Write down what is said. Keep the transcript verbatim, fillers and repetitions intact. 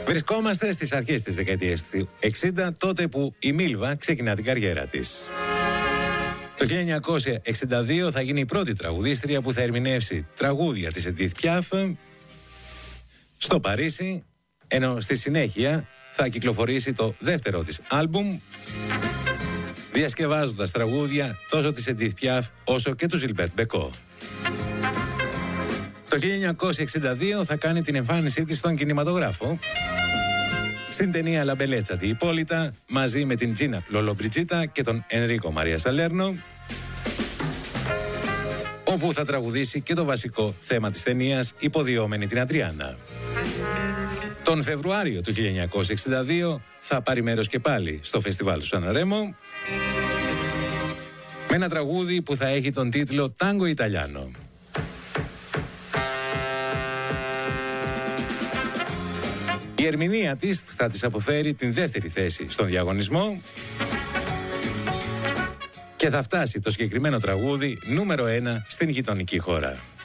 Βρισκόμαστε στις αρχές της δεκαετίας του εξήντα, τότε που η Μίλβα ξεκινά την καριέρα της. Το χίλια εννιακόσια εξήντα δύο θα γίνει η πρώτη τραγουδίστρια που θα ερμηνεύσει τραγούδια της Edith Piaf στο Παρίσι, ενώ στη συνέχεια θα κυκλοφορήσει το δεύτερο της άλμπουμ, διασκευάζοντας τραγούδια τόσο της Edith Piaf όσο και του Gilbert Bécaud. Το χίλια εννιακόσια εξήντα δύο θα κάνει την εμφάνισή της στον κινηματογράφο, στην ταινία La Bellezza di Ippolita, μαζί με την Τζίνα Λολομπριτζίτα και τον Ενρίκο Μαρία Σαλέρνο, όπου θα τραγουδήσει και το βασικό θέμα της ταινίας, υποδιόμενη την Αντριάννα. Τον Φεβρουάριο του χίλια εννιακόσια εξήντα δύο θα πάρει μέρος και πάλι στο φεστιβάλ του Σανρέμο με ένα τραγούδι που θα έχει τον τίτλο Τάγκο Ιταλιάνο. Η ερμηνεία της θα της αποφέρει την δεύτερη θέση στον διαγωνισμό και θα φτάσει το συγκεκριμένο τραγούδι νούμερο ένα στην γειτονική χώρα.